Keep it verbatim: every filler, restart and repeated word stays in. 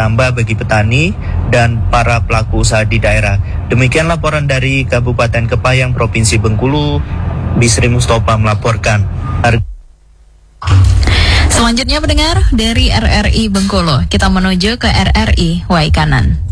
bertambah bagi petani dan para pelaku usaha di daerah. Demikian laporan dari Kabupaten Kepayang, Provinsi Bengkulu. Bisri Mustofa melaporkan. Har- Selanjutnya pendengar dari R R I Bengkulu, kita menuju ke R R I Waikanan.